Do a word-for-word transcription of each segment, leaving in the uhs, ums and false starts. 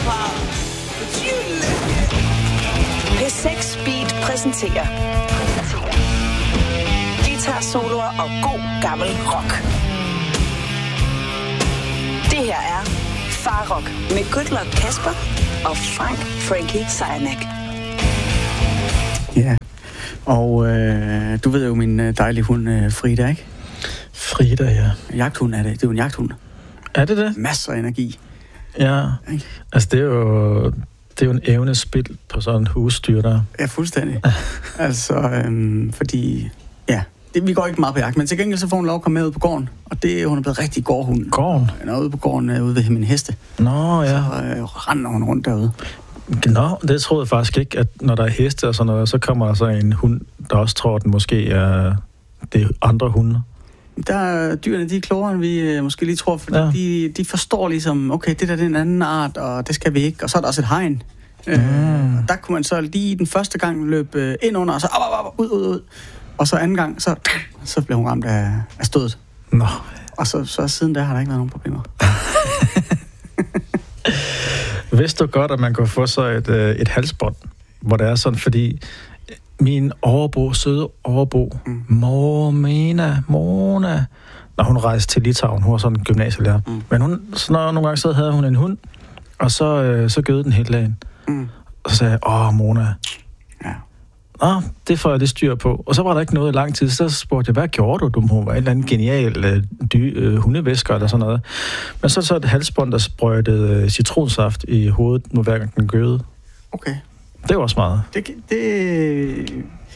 P seks Speed præsenterer guitar-soloer og god gammel rock. Det her er Farrock med Goodluck Casper og Frank Frankie Sejnak. Ja, og øh, du ved jo min øh, dejlige hund øh, Frida, ikke? Frida, ja. Jagthund er det. Det er jo en jagthund. Er det det? Masser af energi. Ja, ikke? Altså det er jo... Det er jo en evnespil på sådan en husdyr der. Ja, fuldstændig. altså, øhm, fordi... Ja, det, vi går ikke meget på jagt, men til gengæld så får hun lov at komme med ud på gården. Og det hun er blevet rigtig gårdhund. Gården? Hun er ude på gården øh, ude ved min heste. Nå, ja. Så øh, render hun rundt derude. Nå, det troede jeg faktisk ikke, at når der er heste og sådan noget, så kommer der så en hund, der også tror, at den måske er det er andre hunde. Der er dyrene, de er klogere, end vi øh, måske lige tror, fordi ja. de, de forstår ligesom, okay, det der det er en anden art, og det skal vi ikke. Og så er der også et hegn. Mm. Øh, der kunne man så lige den første gang løbe ind under, og så op, op, op, ud, ud, ud. Og så anden gang, så, så blev hun ramt af, af stødet. Nå. Og så, så siden der har der ikke været nogen problemer. Vidste du godt, at man kunne få så et, et halsbånd, hvor det er sådan, fordi min overbo, søde overbo, mm. Mormena, Mona, når hun rejste til Litauen, hun var sådan en gymnasielærer, mm. men hun, så når, nogle gange så havde hun en hund, og så, øh, så gød den hele dagen. Mm. Og så sagde jeg, åh, Mona, ja. Nå, det får jeg lidt styr på. Og så var der ikke noget i lang tid, så spurgte jeg, hvad gjorde du? Du må være en eller anden genial øh, dy, øh, hundevæsker eller sådan noget. Men så så et halsbånd, der sprøjtede øh, citronsaft i hovedet, nu hver gang den gøde. Okay. Det var også meget. Det, det,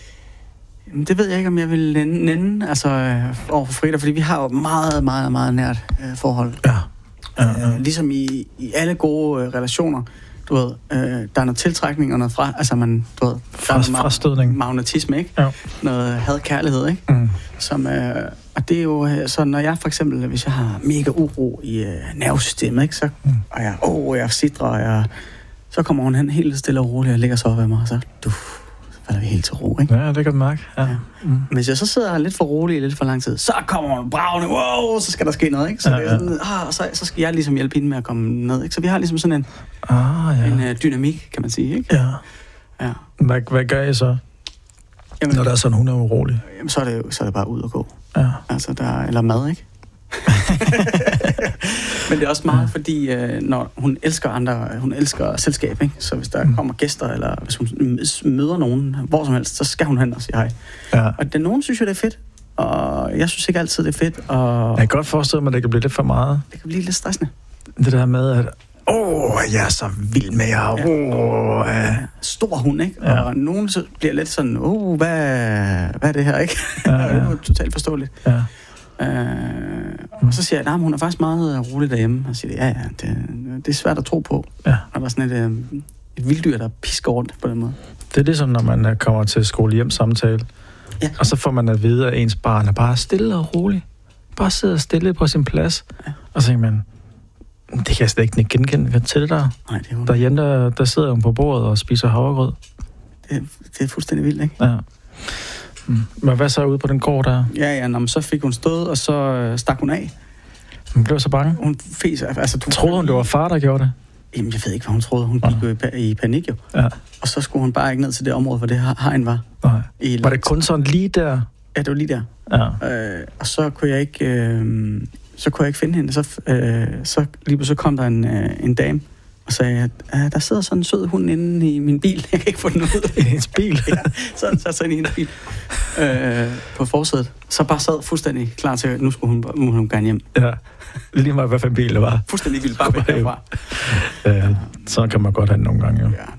det ved jeg ikke, om jeg vil nænde, altså over for Frida, fordi vi har jo meget, meget, meget nært øh, forhold. Ja. Ja, ja. Øh, ligesom i, i alle gode øh, relationer, du ved, øh, der er noget tiltrækning og noget fra, altså man, du ved, fra, der er noget frastødning. Magnetisme, ikke? Ja. Noget had-kærlighed, ikke? Mm. Som, øh, og det er jo, så når jeg for eksempel, hvis jeg har mega uro i øh, nervesystemet, ikke? Så, mm. og jeg, åh, jeg sidder, og jeg, så kommer hun hen helt stille og roligt og ligger så op af mig, og så, du, så falder vi helt til ro, ikke? Ja, det kan du mærke, ja. Ja. Mm. Hvis jeg så sidder lidt for rolig i lidt for lang tid, så kommer hun bravende, wow, så skal der ske noget, ikke? Så, ja, ja. Det er sådan, ah, så, så skal jeg ligesom hjælpe hende med at komme ned, ikke? Så vi har ligesom sådan en, ah, ja. en uh, dynamik, kan man sige, ikke? Ja. Ja. Hvad, hvad gør I så, jamen, når der er sådan, hun er urolig? Jamen, så er det jo så er det bare ud og gå. Ja. Altså, der, eller mad, ikke? Men det er også meget, ja. Fordi øh, når hun elsker andre, hun elsker selskab, ikke? Så hvis der mm. kommer gæster, eller hvis hun møder nogen, hvor som helst, så skal hun hen og sige hej. Ja. Og det, nogen synes jo, det er fedt, og jeg synes ikke altid, det er fedt. Og jeg kan godt forestille mig, at det kan blive lidt for meget. Det kan blive lidt stressende. Det der med, at åh, jeg er så vild med jer. Ja. Oh, ja. Stor hund, ikke? Ja. Og nogen så bliver lidt sådan, åh, oh, hvad, hvad er det her, ikke? Ja, ja. Det er jo totalt forståeligt. Ja. Øh, og så siger jeg, nej, hun er faktisk meget rolig derhjemme. Og siger, ja, ja, det, det er svært at tro på. Ja. Der var sådan et, øh, et vilddyr, der pisker rundt på den måde. Det er ligesom, når man kommer til skole-hjem-samtale. Ja. Og så får man at vide, at ens barn er bare stille og rolig. Bare sidder stille på sin plads. Ja. Og så tænker man, det kan jeg slet ikke genkende til dig. Nej, det er hun. Derhjemme, der, der sidder hun på bordet og spiser havregrød. Det, det er fuldstændig vildt, ikke? Ja. Mm. Men hvad så ude på den gård der? Ja, ja, når man så fik hun stået, og så øh, stak hun af. Hun blev så bange? Hun fes, altså... Du troede hun, det var far, der gjorde det? Jamen, jeg ved ikke, hvad hun troede. Hun gik jo i, i panik, jo. Ja. Og så skulle hun bare ikke ned til det område, hvor det hegn var. Nej. Var det kun sådan lige der? Ja, det var lige der. Ja. Øh, og så kunne jeg ikke... Øh, så kunne jeg ikke finde hende. Så, øh, så lige så kom der en, øh, en dame, og sagde, at der sidder sådan en sød hund inde i min bil. Jeg kan ikke få den ud. I hendes bil? Ja, så sad så ind i hendes bil øh, på forsædet. Så bare sad fuldstændig klar til, at nu skulle hun, må hun gerne hjem. Ja, lige meget hvad for en bil det var. Fuldstændig vildt, bare væk derfra. Ja, så kan man godt have den nogle gange, jo. Ja,